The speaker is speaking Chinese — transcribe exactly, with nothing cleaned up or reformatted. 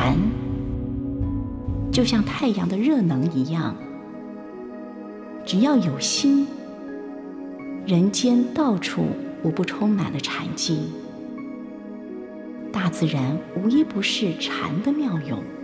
禅就像太阳的热能一样，只要有心，人间到处无不充满了禅机。大自然无一不是禅的妙用。